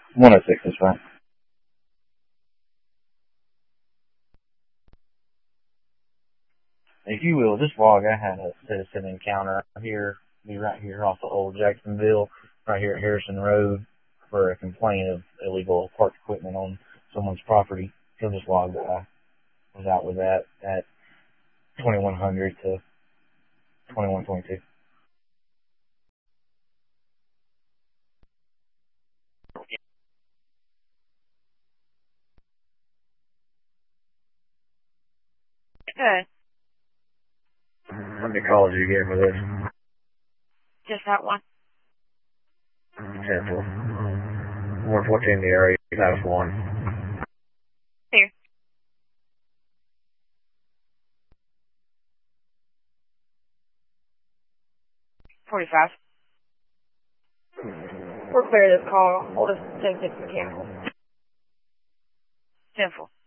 106 is fine. If you will, just log, I had a citizen encounter here, right here off of Old Jacksonville, right here at Harrison Road, for a complaint of illegal parked equipment on someone's property. So just log that I was out with that at 2100 to 2122. Good. How many calls you get for this? Just that one. 10 114 in the area, times 1. Here. 45. We'll clear this call. We'll just take this mechanical. 10-4.